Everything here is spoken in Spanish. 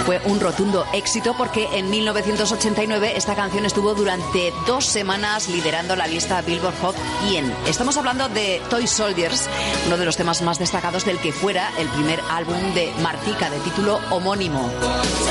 Fue un rotundo éxito porque en 1989 esta canción estuvo durante 2 semanas liderando la lista Billboard Hot 100. Estamos hablando de Toy Soldiers, uno de los temas más destacados del que fuera el primer álbum de Martika de título homónimo.